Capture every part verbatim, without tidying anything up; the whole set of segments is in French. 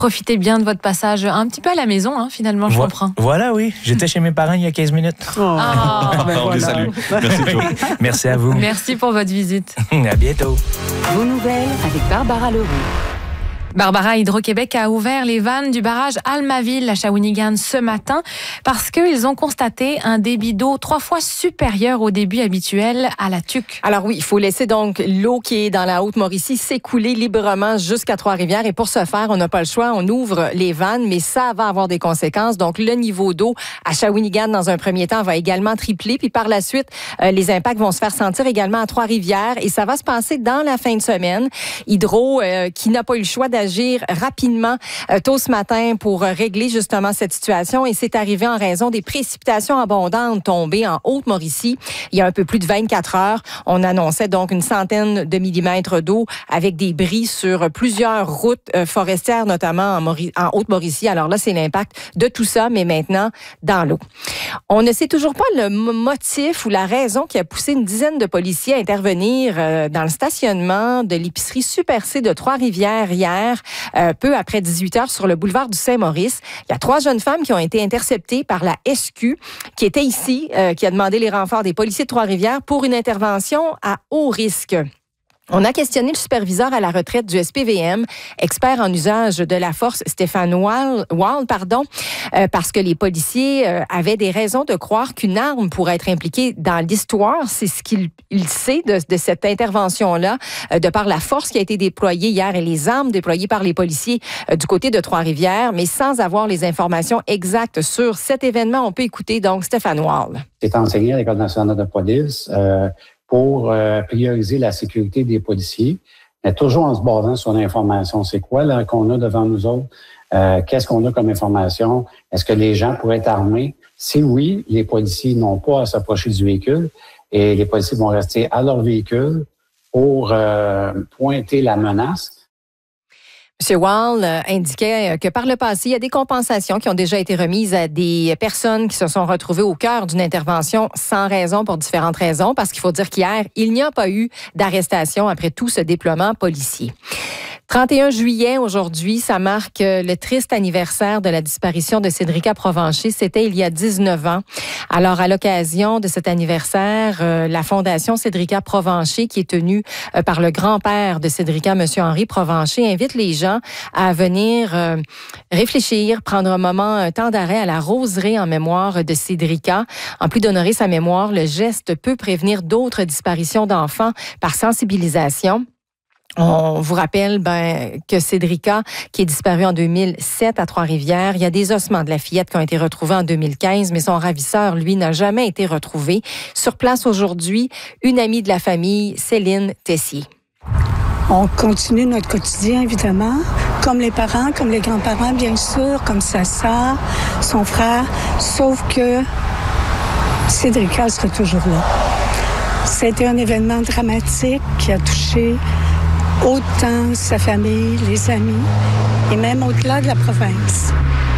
Profitez bien de votre passage un petit peu à la maison, hein, finalement, je Vo- comprends. Voilà, oui. J'étais chez mes parents il y a quinze minutes. Oh, Ah, ben On les voilà. salue. Merci, Joe. Merci à vous. Merci pour votre visite. À bientôt. Vos nouvelles avec Barbara Leroux. Barbara, Hydro-Québec a ouvert les vannes du barrage Almaville à Shawinigan ce matin parce qu'ils ont constaté un débit d'eau trois fois supérieur au débit habituel à la Tuque. Alors oui, il faut laisser donc l'eau qui est dans la Haute-Mauricie s'écouler librement jusqu'à Trois-Rivières. Et pour ce faire, on n'a pas le choix. On ouvre les vannes, mais ça va avoir des conséquences. Donc, le niveau d'eau à Shawinigan, dans un premier temps, va également tripler. Puis par la suite, euh, les impacts vont se faire sentir également à Trois-Rivières. Et ça va se passer dans la fin de semaine. Hydro, euh, qui n'a pas eu le choix d'agir rapidement euh, tôt ce matin pour euh, régler justement cette situation. Et c'est arrivé en raison des précipitations abondantes tombées en Haute-Mauricie il y a un peu plus de vingt-quatre heures. On annonçait donc une centaine de millimètres d'eau avec des bris sur plusieurs routes euh, forestières, notamment en, Mauric- en Haute-Mauricie. Alors là, c'est l'impact de tout ça, mais maintenant dans l'eau. On ne sait toujours pas le motif ou la raison qui a poussé une dizaine de policiers à intervenir euh, dans le stationnement de l'épicerie Super C de Trois-Rivières hier. Euh, peu après dix-huit heures sur le boulevard du Saint-Maurice. Il y a trois jeunes femmes qui ont été interceptées par la S Q qui était ici, euh, qui a demandé les renforts des policiers de Trois-Rivières pour une intervention à haut risque. On a questionné le superviseur à la retraite du S P V M, expert en usage de la force, Stéphane Wall, Wall pardon, euh, parce que les policiers euh, avaient des raisons de croire qu'une arme pourrait être impliquée dans l'histoire. C'est ce qu'il il sait de, de cette intervention-là, euh, de par la force qui a été déployée hier et les armes déployées par les policiers euh, du côté de Trois-Rivières, mais sans avoir les informations exactes sur cet événement. On peut écouter donc Stéphane Wall. C'est enseigné à l'École nationale de police euh, pour euh, prioriser la sécurité des policiers, mais toujours en se basant sur l'information. C'est quoi là qu'on a devant nous autres? Euh, qu'est-ce qu'on a comme information? Est-ce que les gens pourraient être armés? Si oui, les policiers n'ont pas à s'approcher du véhicule et les policiers vont rester à leur véhicule pour euh, pointer la menace. M. Wall euh, indiquait que par le passé, il y a des compensations qui ont déjà été remises à des personnes qui se sont retrouvées au cœur d'une intervention sans raison pour différentes raisons, parce qu'il faut dire qu'hier, il n'y a pas eu d'arrestation après tout ce déploiement policier. trente et un juillet, aujourd'hui, ça marque le triste anniversaire de la disparition de Cédrica Provencher. C'était il y a dix-neuf ans. Alors, à l'occasion de cet anniversaire, euh, la Fondation Cédrica Provencher, qui est tenue euh, par le grand-père de Cédrica, M. Henri Provencher, invite les gens à venir euh, réfléchir, prendre un moment, un temps d'arrêt à la roseraie en mémoire de Cédrica. En plus d'honorer sa mémoire, le geste peut prévenir d'autres disparitions d'enfants par sensibilisation. On vous rappelle ben, que Cédrica, qui est disparue en deux mille sept à Trois-Rivières, il y a des ossements de la fillette qui ont été retrouvés en deux mille quinze, mais son ravisseur, lui, n'a jamais été retrouvé. Sur place aujourd'hui, une amie de la famille, Céline Tessier. On continue notre quotidien, évidemment, comme les parents, comme les grands-parents, bien sûr, comme sa sœur, son frère, sauf que Cédrica sera toujours là. C'était un événement dramatique qui a touché autant sa famille, les amis, et même au-delà de la province.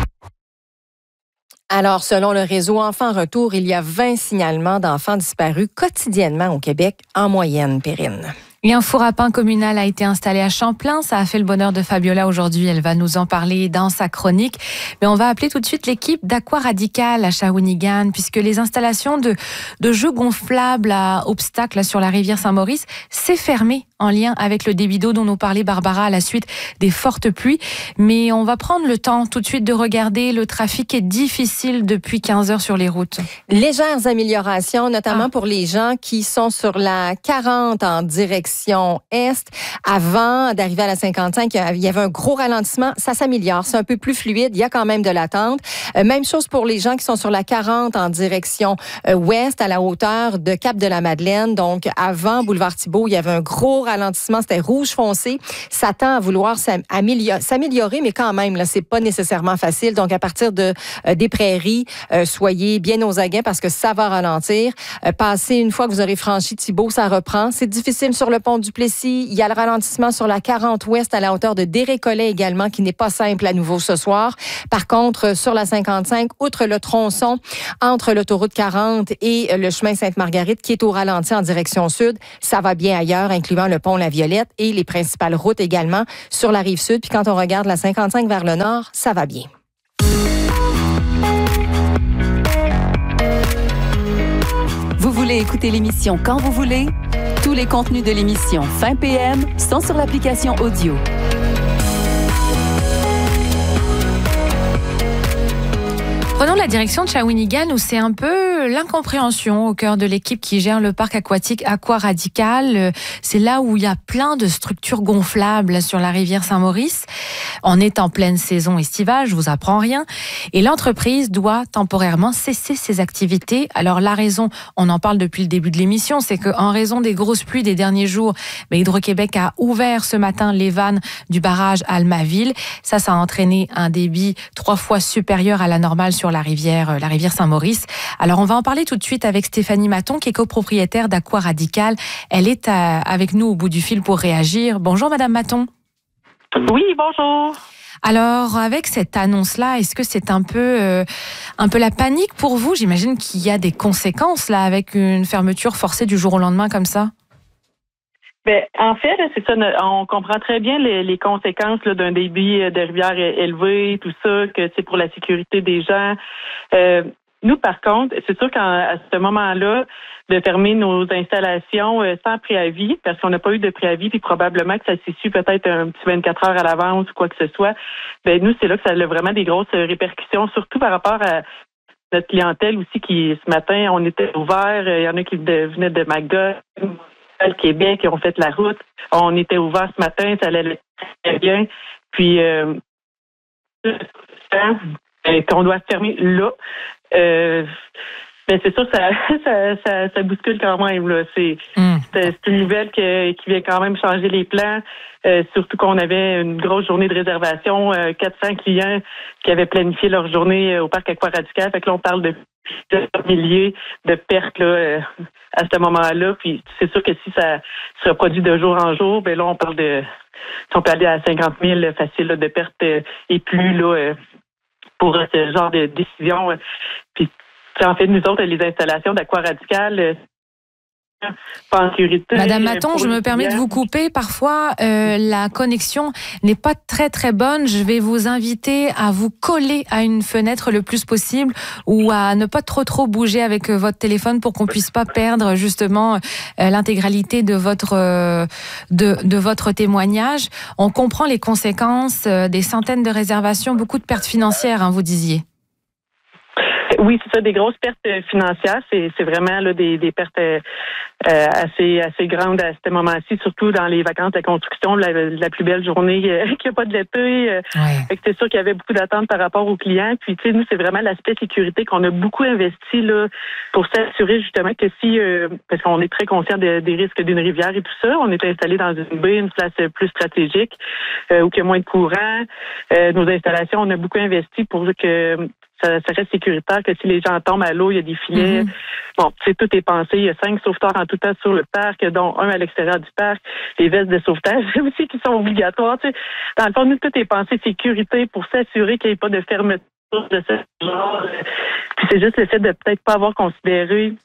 Alors, selon le réseau Enfants Retour, il y a vingt signalements d'enfants disparus quotidiennement au Québec, en moyenne, Perrine. Et un four à pain communal a été installé à Champlain. Ça a fait le bonheur de Fabiola aujourd'hui. Elle va nous en parler dans sa chronique. Mais on va appeler tout de suite l'équipe d'Aqua Radical à Shawinigan, puisque les installations de, de jeux gonflables à obstacles sur la rivière Saint-Maurice, c'est fermé en lien avec le débit d'eau dont nous parlait Barbara à la suite des fortes pluies. Mais on va prendre le temps tout de suite de regarder. Le trafic est difficile depuis quinze heures sur les routes. Légères améliorations, notamment Ah. pour les gens qui sont sur la quarante en direction est. Avant d'arriver à la cinquante-cinq, il y avait un gros ralentissement. Ça s'améliore, c'est un peu plus fluide. Il y a quand même de l'attente. Euh, même chose pour les gens qui sont sur la quarante en direction euh, ouest, à la hauteur de Cap-de-la-Madeleine. Donc, avant Boulevard Thibault, il y avait un gros ralentissement. C'était rouge foncé. Ça tend à vouloir s'améliorer, s'améliorer, mais quand même, là, c'est pas nécessairement facile. Donc, à partir de euh, des prairies, euh, soyez bien aux aguets parce que ça va ralentir. Euh, passez une fois que vous aurez franchi Thibault, ça reprend. C'est difficile sur le pont du Plessis. Il y a le ralentissement sur la quarante ouest à la hauteur de Desrécollets également, qui n'est pas simple à nouveau ce soir. Par contre, sur la cinquante-cinq, outre le tronçon entre l'autoroute quarante et le chemin Sainte-Marguerite, qui est au ralenti en direction sud, ça va bien ailleurs, incluant le pont La Violette et les principales routes également sur la rive sud. Puis quand on regarde la cinquante-cinq vers le nord, ça va bien. Vous voulez écouter l'émission quand vous voulez? Tous les contenus de l'émission Fin P M sont sur l'application audio. Prenons la direction de Shawinigan où c'est un peu l'incompréhension au cœur de l'équipe qui gère le parc aquatique Aqua Radical. C'est là où il y a plein de structures gonflables sur la rivière Saint-Maurice. On est en pleine saison estivale, je vous apprends rien. Et l'entreprise doit temporairement cesser ses activités. Alors la raison, on en parle depuis le début de l'émission, c'est qu'en raison des grosses pluies des derniers jours, ben Hydro-Québec a ouvert ce matin les vannes du barrage Almaville. Ça, ça a entraîné un débit trois fois supérieur à la normale sur la rivière, la rivière Saint-Maurice. Alors, on va en parler tout de suite avec Stéphanie Maton, qui est copropriétaire d'Aqua Radical. Elle est à, avec nous au bout du fil pour réagir. Bonjour, Madame Maton. Oui, bonjour. Alors, avec cette annonce-là, est-ce que c'est un peu, euh, un peu la panique pour vous? J'imagine qu'il y a des conséquences, là, avec une fermeture forcée du jour au lendemain comme ça. Ben, en fait, là, c'est ça. On comprend très bien les, les conséquences là, d'un débit de rivière élevé, tout ça, que c'est pour la sécurité des gens. Euh, nous, par contre, c'est sûr qu'à ce moment-là, de fermer nos installations euh, sans préavis, parce qu'on n'a pas eu de préavis, puis probablement que ça s'est su peut-être un petit vingt-quatre heures à l'avance ou quoi que ce soit. Ben nous, c'est là que ça a vraiment des grosses répercussions, surtout par rapport à notre clientèle aussi qui, ce matin, on était ouvert. Il y en a qui venaient de Magog, le Québec, qui ont fait la route. On était ouvert ce matin, ça allait très bien. Puis, euh, qu'on doit se fermer là. Euh, mais c'est sûr, ça, ça, ça, ça bouscule quand même. Là. C'est, mm. c'est, c'est une nouvelle que, qui vient quand même changer les plans. Euh, surtout qu'on avait une grosse journée de réservation, euh, quatre cents clients qui avaient planifié leur journée au parc Aqua Radical. Fait que là, on parle de plusieurs milliers de pertes là, euh, à ce moment-là. Puis c'est sûr que si ça se reproduit de jour en jour, ben là, on parle de... On peut aller à cinquante mille facile là, de pertes euh, et plus là, euh, pour euh, ce genre de décision. Euh, puis en fait, nous autres, les installations d'Aqua Radical... Euh, pas en sécurité. Madame Maton, je me permets de vous couper. Parfois, euh, la connexion n'est pas très très bonne. Je vais vous inviter à vous coller à une fenêtre le plus possible ou à ne pas trop trop bouger avec votre téléphone pour qu'on puisse pas perdre justement euh, l'intégralité de votre euh, de, de votre témoignage. On comprend les conséquences euh, des centaines de réservations, beaucoup de pertes financières, hein, vous disiez. Oui, c'est ça, des grosses pertes financières. C'est, c'est vraiment là, des, des pertes euh, assez assez grandes à ce moment-ci, surtout dans les vacances de construction, la, la plus belle journée euh, qu'il n'y a pas de l'été. Euh, ouais. Fait que c'est sûr qu'il y avait beaucoup d'attentes par rapport aux clients. Puis, tu sais, nous, c'est vraiment l'aspect sécurité qu'on a beaucoup investi là pour s'assurer justement que si, euh, parce qu'on est très conscient de, des risques d'une rivière et tout ça, on est installé dans une baie, une place plus stratégique, euh, où il y a moins de courant. Euh, nos installations, on a beaucoup investi pour que Ça, ça reste sécuritaire, que si les gens tombent à l'eau, il y a des filets. Mm-hmm. Bon, tu sais, tout est pensé. Il y a cinq sauveteurs en tout temps sur le parc, dont un à l'extérieur du parc. Les vestes de sauvetage aussi qui sont obligatoires. Tu sais. Dans le fond, nous, tout est pensé sécurité pour s'assurer qu'il n'y ait pas de fermeture de ce genre. Puis c'est juste le fait de peut-être pas avoir considéré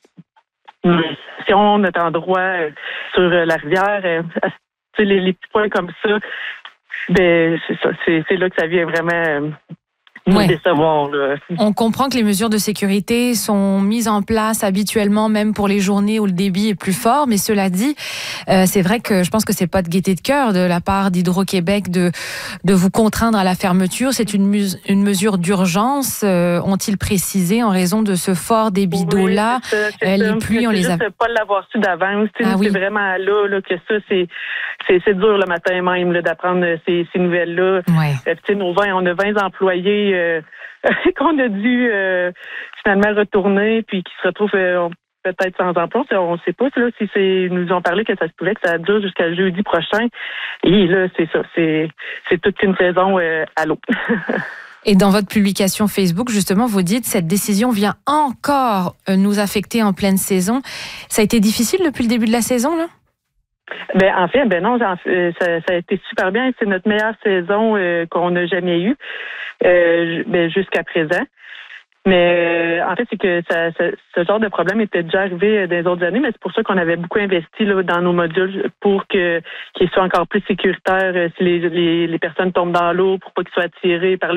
si on est en droit sur la rivière, tu sais, les, les petits points comme ça, ben c'est ça. C'est, c'est là que ça vient vraiment... Ouais. Décevoir, là. On comprend que les mesures de sécurité sont mises en place habituellement, même pour les journées où le débit est plus fort. Mais cela dit, euh, c'est vrai que je pense que c'est pas de gaieté de cœur de la part d'Hydro-Québec de de vous contraindre à la fermeture. C'est une, mus- une mesure d'urgence, euh, ont-ils précisé, en raison de ce fort débit oui, d'eau-là. C'est ça, c'est euh, les ça. pluies, on c'est les a... juste pas l'avoir su d'avance. Ah, oui. C'est vraiment là, là que ça, c'est, c'est, c'est dur le matin même là, d'apprendre ces, ces nouvelles-là. Ouais. Euh, nos vingt, on a vingt employés euh, qu'on a dû euh, finalement retourner, puis qui se retrouvent euh, peut-être sans emploi. On ne sait pas là, si c'est. Ils nous ont parlé que ça se pouvait que ça dure jusqu'à jeudi prochain. Et là, c'est ça. C'est, c'est toute une saison euh, à l'eau. Et dans votre publication Facebook, justement, vous dites cette décision vient encore nous affecter en pleine saison. Ça a été difficile depuis le début de la saison, là? Ben en fait, ben non, ça, ça a été super bien. C'est notre meilleure saison euh, qu'on n'a jamais eue euh, ben, jusqu'à présent. Mais euh, en fait, c'est que ça, ça, ce genre de problème était déjà arrivé dans les autres années, mais c'est pour ça qu'on avait beaucoup investi là, dans nos modules pour que qu'ils soient encore plus sécuritaires euh, si les, les, les personnes tombent dans l'eau, pour pas qu'ils soient attirés par le